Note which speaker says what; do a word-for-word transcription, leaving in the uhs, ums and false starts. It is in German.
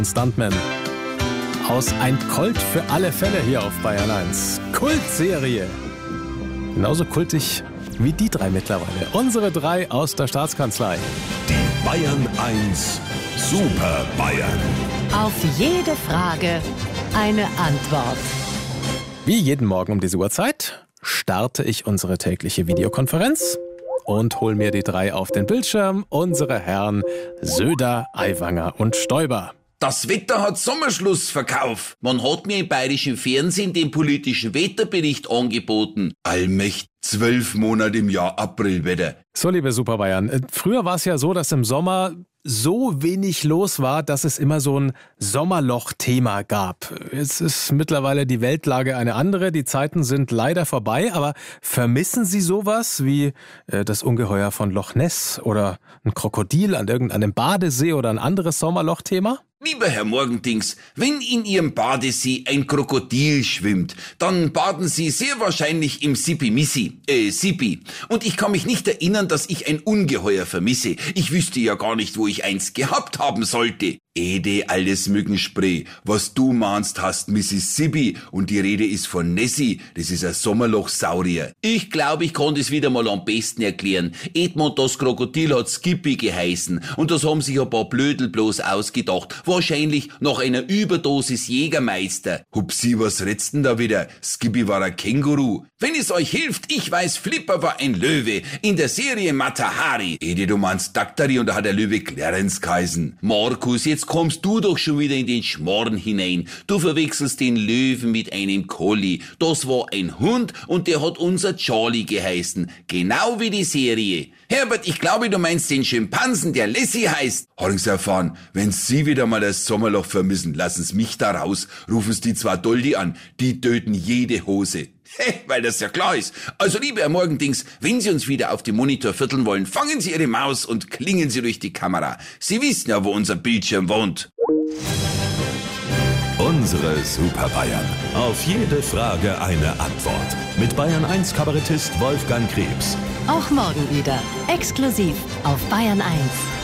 Speaker 1: Stuntman. Aus Ein Colt für alle Fälle hier auf Bayern eins. Kultserie. Genauso kultig wie die drei mittlerweile. Unsere drei aus der Staatskanzlei.
Speaker 2: Die Bayern eins Super Bayern.
Speaker 3: Auf jede Frage eine Antwort.
Speaker 1: Wie jeden Morgen um diese Uhrzeit starte ich unsere tägliche Videokonferenz und hol mir die drei auf den Bildschirm. Unsere Herren Söder, Aiwanger und Stoiber.
Speaker 4: Das Wetter hat Sommerschlussverkauf. Man hat mir im bayerischen Fernsehen den politischen Wetterbericht angeboten. Allmächt, zwölf Monate im Jahr Aprilwetter.
Speaker 1: So, liebe Super Bayern, früher war es ja so, dass im Sommer so wenig los war, dass es immer so ein Sommerloch-Thema gab. Jetzt ist mittlerweile die Weltlage eine andere, die Zeiten sind leider vorbei, aber vermissen Sie sowas wie äh, das Ungeheuer von Loch Ness oder ein Krokodil an irgendeinem Badesee oder ein anderes Sommerloch-Thema?
Speaker 4: Lieber Herr Morgendings, wenn in Ihrem Badesee ein Krokodil schwimmt, dann baden Sie sehr wahrscheinlich im Sipi-Missi, äh, Sipi. Und ich kann mich nicht erinnern, dass ich ein Ungeheuer vermisse. Ich wüsste ja gar nicht, wo ich eins gehabt haben sollte. Ede, alles Mückenspray. Was du meinst, hast Mississippi und die Rede ist von Nessie. Das ist ein Sommerlochsaurier. Ich glaube, ich kann das wieder mal am besten erklären. Edmund, das Krokodil hat Skippy geheißen und das haben sich ein paar Blödel bloß ausgedacht. Wahrscheinlich nach einer Überdosis Jägermeister. Hupsi, was redst denn da wieder? Skippy war ein Känguru. Wenn es euch hilft, ich weiß, Flipper war ein Löwe. In der Serie Mata Hari. Ede, du meinst Daktari und da hat der Löwe Clarence geheißen. Markus, jetzt kommst du doch schon wieder in den Schmarrn hinein. Du verwechselst den Löwen mit einem Collie. Das war ein Hund und der hat unser Charlie geheißen. Genau wie die Serie. Herbert, ich glaube, du meinst den Schimpansen, der Lassie heißt. Horings erfahren, wenn Sie wieder mal das Sommerloch vermissen, lassen's mich da raus, rufen's die zwei Doldi an. Die töten jede Hose. Hä, weil das ja klar ist. Also, liebe Herr Morgendings, wenn Sie uns wieder auf dem Monitor vierteln wollen, fangen Sie Ihre Maus und klingen Sie durch die Kamera. Sie wissen ja, wo unser Bildschirm wohnt.
Speaker 2: Unsere Super Bayern. Auf jede Frage eine Antwort. Mit Bayern eins Kabarettist Wolfgang Krebs.
Speaker 3: Auch morgen wieder. Exklusiv auf Bayern eins.